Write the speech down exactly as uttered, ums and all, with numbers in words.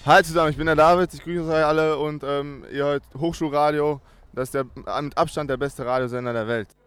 Hi zusammen, ich bin der David, ich grüße euch alle und ähm, ihr hört Hochschulradio, das ist der mit Abstand der beste Radiosender der Welt.